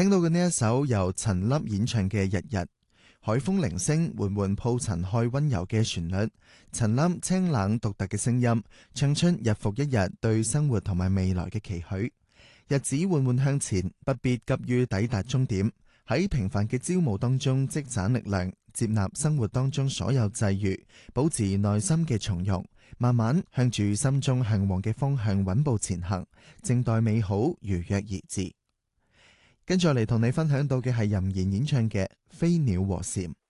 聽到嘅呢一首由陳粒演唱嘅《日日》，海風鈴聲緩緩鋪陳開溫柔嘅旋律，陳粒清冷獨特嘅聲音，唱出日復一日對生活同埋未來嘅期許。日子緩緩向前，不必急於抵達終點，喺平凡嘅朝暮當中積攢力量，接納生活當中所有際遇，保持內心嘅從容，慢慢向住心中向往嘅方向穩步前行，靜待美好如約而至。跟住嚟同你分享到嘅係任賢演唱嘅《飛鳥和蟬》。